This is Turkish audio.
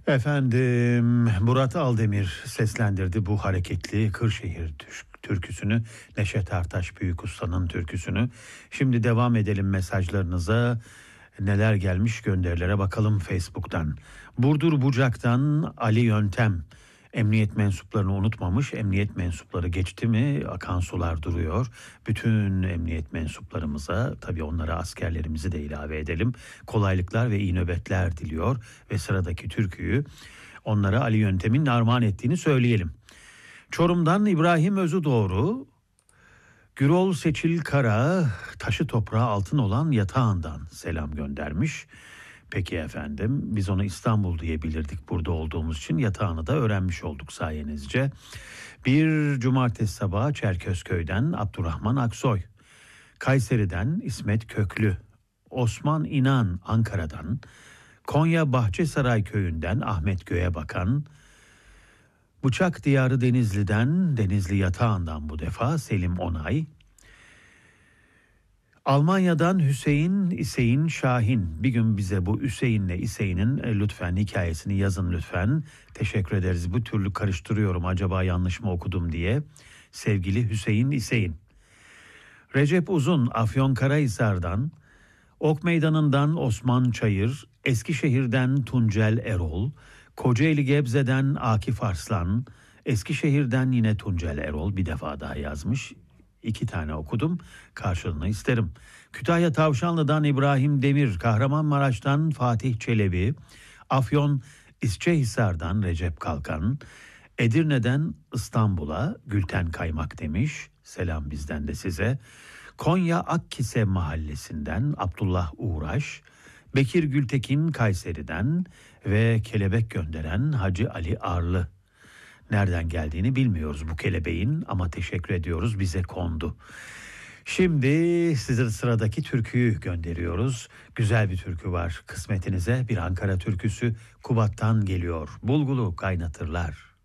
Efendim, Murat Aldemir seslendirdi bu hareketli Kırşehir türküsünü, Neşet Ertaş Büyük Usta'nın türküsünü. Şimdi devam edelim mesajlarınıza. Neler gelmiş gönderilere bakalım Facebook'tan. Burdur Bucak'tan Ali Yöntem. Emniyet mensuplarını unutmamış. Emniyet mensupları geçti mi akan sular duruyor. Bütün emniyet mensuplarımıza, tabii onlara askerlerimizi de ilave edelim, kolaylıklar ve iyi nöbetler diliyor ve sıradaki türküyü onlara Ali Yöntem'in armağan ettiğini söyleyelim. Çorum'dan İbrahim Özüdoğru, Gürol Seçil Kara, taşı toprağı altın olan yatağından selam göndermiş. Peki efendim, biz onu İstanbul diyebilirdik burada olduğumuz için, yatağını da öğrenmiş olduk sayenizce. Bir cumartesi sabahı Çerkezköy'den Abdurrahman Aksoy, Kayseri'den İsmet Köklü, Osman İnan Ankara'dan, Konya Bahçesaray Köyü'nden Ahmet Göğebakan, Bıçak Diyarı Denizli'den, Denizli Yatağı'ndan bu defa Selim Onay, Almanya'dan Hüseyin Şahin. Bir gün bize bu Hüseyin'le İseyin'in lütfen hikayesini yazın lütfen. Teşekkür ederiz. Bu türlü karıştırıyorum, acaba yanlış mı okudum diye. Sevgili Hüseyin İseyin. Recep Uzun Afyonkarahisar'dan, Ok Meydanı'ndan Osman Çayır, Eskişehir'den Tuncel Erol, Kocaeli Gebze'den Akif Arslan, Eskişehir'den yine Tuncel Erol bir defa daha yazmış. 2 tane okudum, karşılığını isterim. Kütahya Tavşanlı'dan İbrahim Demir, Kahramanmaraş'tan Fatih Çelebi, Afyon İsçehisar'dan Recep Kalkan, Edirne'den İstanbul'a Gülten Kaymak demiş. Selam bizden de size. Konya Akkise Mahallesi'nden Abdullah Uğraş, Bekir Gültekin Kayseri'den ve kelebek gönderen Hacı Ali Arlı. Nereden geldiğini bilmiyoruz bu kelebeğin ama teşekkür ediyoruz, bize kondu. Şimdi size sıradaki türküyü gönderiyoruz. Güzel bir türkü var kısmetinize. Bir Ankara türküsü, Kubat'tan geliyor. Bulgulu kaynatırlar.